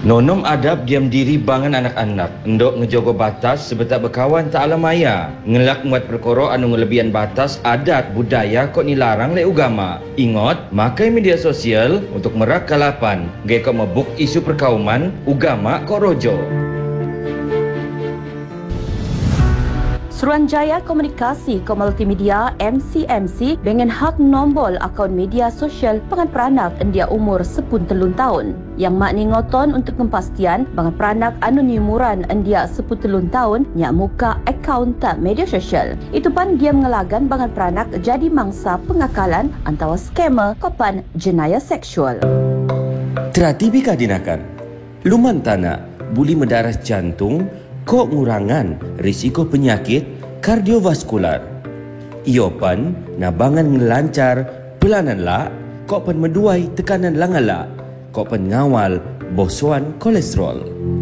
Nonom adab diam diri bangan anak-anak. Endok ngejogo batas sebetak berkawan tak alamaya. Ngelak muat perkara anu ngelebihan batas adat budaya kok nilarang le agama. Ingat, makai media sosial untuk merak kalapan. Gaya kok mebuk isu perkauman, agama kok rojo. Suruhanjaya Komunikasi Ko Multimedia MCMC dengan hak nombol akaun media sosial pangan peranak dia umur 10 tahun. Yang makni ngoton untuk kepastian bangan peranak anu nyumuran dia 10 tahun nyak muka akaun tak media sosial. Itu pan dia mengelagan bangan peranak jadi mangsa pengakalan antara skamer kopan jenayah seksual. Terhati bika dinakan. Luman tanah, buli mendarah jantung, kok ngurangan risiko penyakit kardiovaskular. Iopan nabangan ngelancar pelanan la, kok pen meduai tekanan langala, kok pen ngawal bosuan kolesterol.